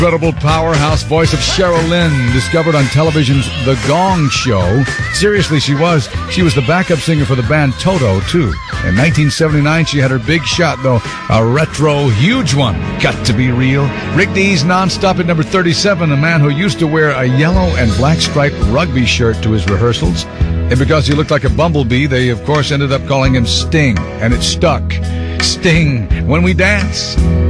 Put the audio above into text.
Incredible powerhouse voice of Cheryl Lynn, discovered on television's The Gong Show. Seriously, she was the backup singer for the band Toto, too. In 1979, she had her big shot, though, a retro huge one. Got to be real. Rick Dees nonstop at number 37, a man who used to wear a yellow and black striped rugby shirt to his rehearsals. And because he looked like a bumblebee, they, of course, ended up calling him Sting, and it stuck. Sting, when we dance.